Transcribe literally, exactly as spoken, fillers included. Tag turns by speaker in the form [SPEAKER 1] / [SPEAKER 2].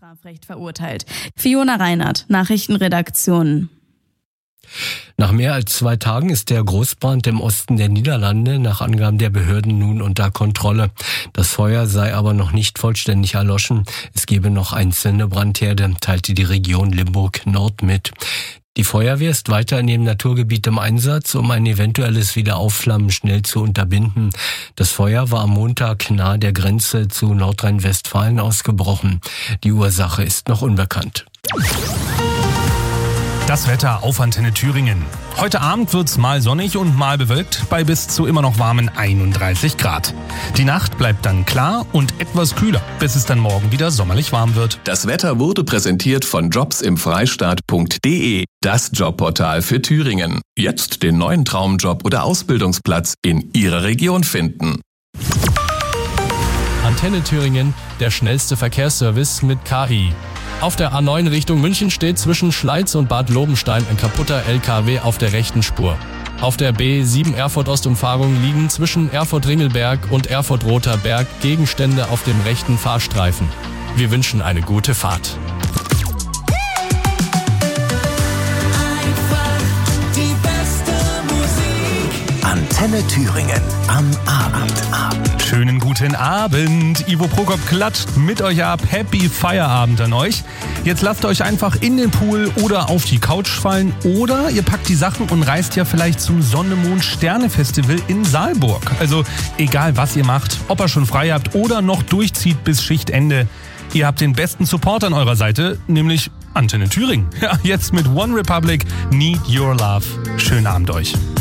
[SPEAKER 1] Strafrecht verurteilt. Fiona Reinhardt, Nachrichtenredaktion.
[SPEAKER 2] Nach mehr als zwei Tagen ist der Großbrand im Osten der Niederlande nach Angaben der Behörden nun unter Kontrolle. Das Feuer sei aber noch nicht vollständig erloschen. Es gebe noch einzelne Brandherde, teilte die Region Limburg Nord mit. Die Feuerwehr ist weiter in dem Naturgebiet im Einsatz, um ein eventuelles Wiederaufflammen schnell zu unterbinden. Das Feuer war am Montag nahe der Grenze zu Nordrhein-Westfalen ausgebrochen. Die Ursache ist noch unbekannt.
[SPEAKER 3] Das Wetter auf Antenne Thüringen. Heute Abend wird's mal sonnig und mal bewölkt bei bis zu immer noch warmen einunddreißig Grad. Die Nacht bleibt dann klar und etwas kühler, bis es dann morgen wieder sommerlich warm wird.
[SPEAKER 4] Das Wetter wurde präsentiert von jobsimfreistaat punkt de, das Jobportal für Thüringen. Jetzt den neuen Traumjob oder Ausbildungsplatz in Ihrer Region finden.
[SPEAKER 5] Antenne Thüringen, der schnellste Verkehrsservice mit K I. Auf der A neun Richtung München steht zwischen Schleiz und Bad Lobenstein ein kaputter L K W auf der rechten Spur. Auf der B sieben Erfurt-Ostumfahrung liegen zwischen Erfurt-Ringelberg und Erfurt-Roter Berg Gegenstände auf dem rechten Fahrstreifen. Wir wünschen eine gute Fahrt.
[SPEAKER 6] Die beste Musik. Antenne Thüringen am Abend. Abend.
[SPEAKER 3] Schönen guten Abend. Ivo Prokop klatscht mit euch ab. Happy Feierabend an euch. Jetzt lasst euch einfach in den Pool oder auf die Couch fallen oder ihr packt die Sachen und reist ja vielleicht zum Sonne-Mond-Sterne-Festival in Saalburg. Also egal was ihr macht, ob ihr schon frei habt oder noch durchzieht bis Schichtende. Ihr habt den besten Support an eurer Seite, nämlich Antenne Thüringen. Ja, jetzt mit One Republic, Need Your Love. Schönen Abend euch.